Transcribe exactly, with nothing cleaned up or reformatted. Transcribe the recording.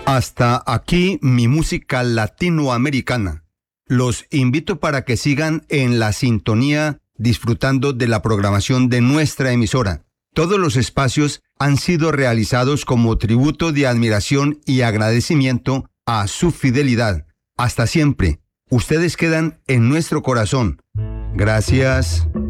Hasta aquí mi música latinoamericana. Los invito para que sigan en la sintonía disfrutando de la programación de nuestra emisora. Todos los espacios han sido realizados como tributo de admiración y agradecimiento a su fidelidad. Hasta siempre. Ustedes quedan en nuestro corazón. Gracias.